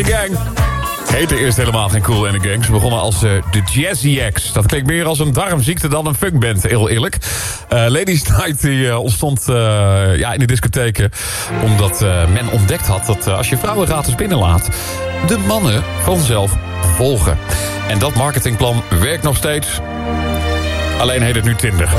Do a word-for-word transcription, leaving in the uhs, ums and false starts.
Gang. Heette eerst helemaal geen Kool en de Gang. Ze begonnen als uh, de Jazzy Acts. Dat klinkt meer als een darmziekte dan een funkband, heel eerlijk. Uh, Ladies Night die, uh, ontstond uh, ja, in de discotheken. Omdat uh, men ontdekt had dat uh, als je vrouwen gratis binnenlaat, de mannen vanzelf volgen. En dat marketingplan werkt nog steeds. Alleen heet het nu Tinder.